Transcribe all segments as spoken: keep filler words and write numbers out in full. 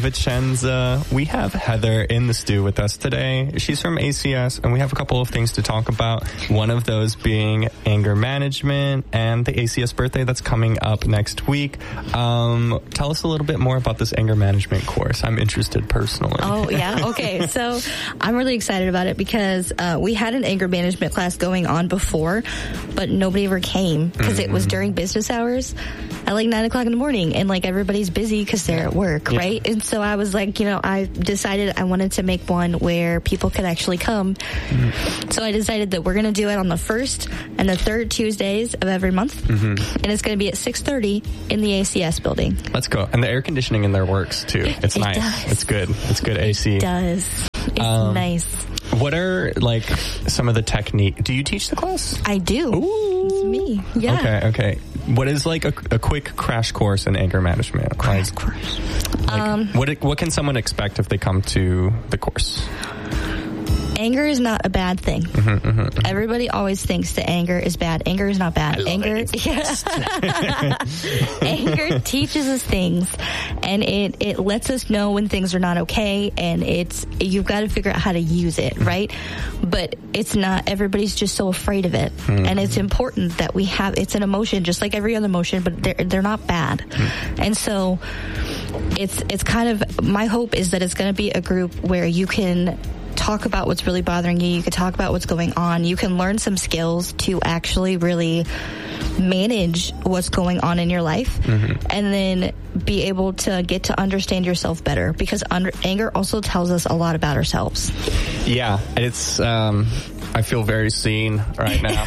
Vicenza. We have Heather in the stew with us today. She's from A C S, and we have a couple of things to talk about. One of those being anger management and the A C S birthday that's coming up next week. Um, tell us a little bit more about this anger management course. I'm interested personally. Oh, yeah? Okay. So I'm really excited about it because uh, we had an anger management class going on before, but nobody ever came because mm-hmm. it was during business hours at like nine o'clock in the morning, and like everybody's busy because they're at work, yeah. right? And so I was like, you know, I decided I wanted to make one where people could actually come. Mm-hmm. So I decided that we're going to do it on the first and the third Tuesdays of every month, mm-hmm. and it's going to be at six thirty in the A C S building. Let's go. And the air conditioning in there works too. It's it nice. Does. It's good. It's good A C. It does. It's um, nice. What are, like, some of the technique? Do you teach the class? I do. Ooh. It's me. Yeah. Okay, okay. What is, like, a, a quick crash course in anger management? Crash like, course. Like, um, what, what can someone expect if they come to the course? Anger is not a bad thing. Mm-hmm, mm-hmm, mm-hmm. Everybody always thinks that anger is bad. Anger is not bad. I love anger, it. Yeah. Anger teaches us things, and it, it lets us know when things are not okay, and it's you've got to figure out how to use it, right? But it's not. Everybody's just so afraid of it, mm-hmm. and it's important that we have. It's an emotion, just like every other emotion, but they're they're not bad, mm-hmm. and so it's it's kind of my hope is that it's going to be a group where you can talk about what's really bothering you. You can talk about what's going on. You can learn some skills to actually really manage what's going on in your life, mm-hmm. and then be able to get to understand yourself better, because under, anger also tells us a lot about ourselves. Yeah, it's um I feel very seen right now.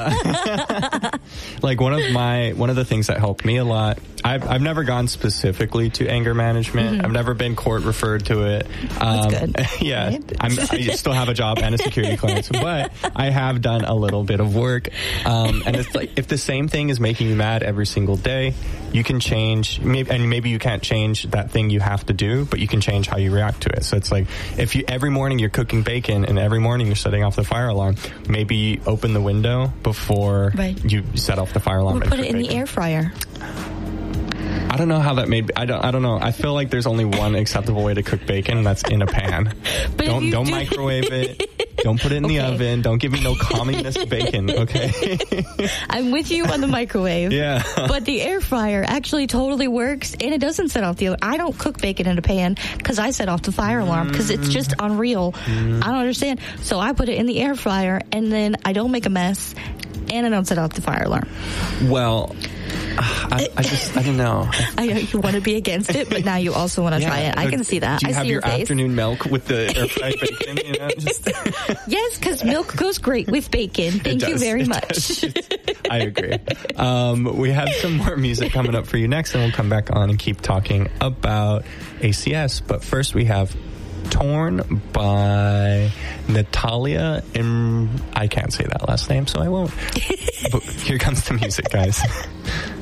Uh, like one of my one of the things that helped me a lot. I've I've never gone specifically to anger management. Mm-hmm. I've never been court referred to it. Um, That's good. Yeah, right? I'm, I still have a job and a security clearance, but I have done a little bit of work. Um, and it's like if the same thing is making you mad every single day, you can change. Maybe, and maybe you can't change that thing you have to do, but you can change how you react to it. So it's like if you every morning you're cooking bacon and every morning you're setting off the fire alarm, maybe open the window before right. you set off the fire alarm. Or put it in bacon. The air fryer. I don't know how that made. I don't. I don't know. I feel like there's only one acceptable way to cook bacon, and that's in a pan. But don't don't do microwave it. Don't put it in okay. the oven. Don't give me no communist bacon. Okay. I'm with you on the microwave. Yeah. But the air fryer actually totally works, and it doesn't set off the. I don't cook bacon in a pan because I set off the fire alarm because it's just unreal. Mm. I don't understand. So I put it in the air fryer, and then I don't make a mess, and I don't set off the fire alarm. Well. I, I just, I don't know. I know you want to be against it, but now you also want to yeah, try it. I can see that. Do you I have see your, your face. Afternoon milk with the air fried bacon? You know, just yes, because milk goes great with bacon. Thank you very much. I agree. Um, we have some more music coming up for you next, and we'll come back on and keep talking about A C S. But first, we have Torn by Natalia, and I can't say that last name, so I won't. But here comes the music, guys.